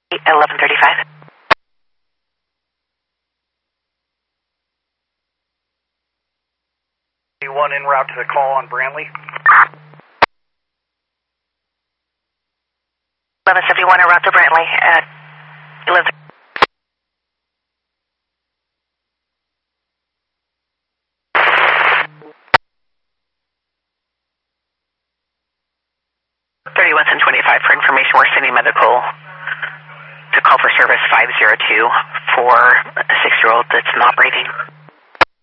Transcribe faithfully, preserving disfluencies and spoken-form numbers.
eleven thirty-five. One en route to the call on Brantley. eleven seventy-one en route to Brantley at eleven. thirty-one ten twenty-five for information. We're sending medical to call for service five zero two for a six-year-old that's not breathing.